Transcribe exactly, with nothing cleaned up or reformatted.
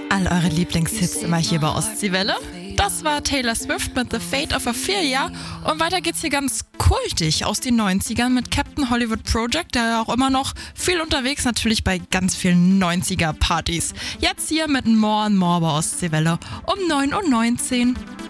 All eure Lieblingshits immer hier bei Ostseewelle. Das war Taylor Swift mit The Fate of Ophelia. Und weiter geht's hier ganz kultig aus den neunzigern mit Captain Hollywood Project, der ja auch immer noch viel unterwegs natürlich bei ganz vielen neunziger-Partys. Jetzt hier mit More and More bei Ostseewelle um neun Uhr neunzehn.